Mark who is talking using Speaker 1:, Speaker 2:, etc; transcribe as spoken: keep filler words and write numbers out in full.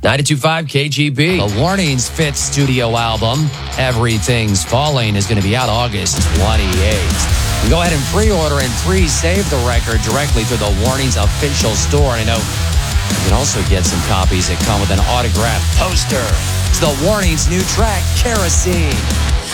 Speaker 1: ninety-two point five K G B.
Speaker 2: The Warnings' fifth studio album, Everything's Falling, is going to be out August twenty-eighth. You can go ahead and pre-order and pre-save the record directly through the Warnings official store. And I know you can also get some copies that come with an autographed poster. It's the Warnings' new track, Kerosene.